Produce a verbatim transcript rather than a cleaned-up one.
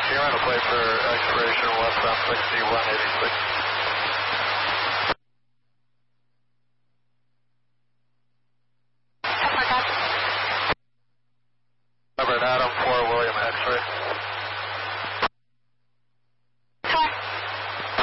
can you run a plate for expiration westbound sixty-one eighty-six? Number Adam four William X-ray.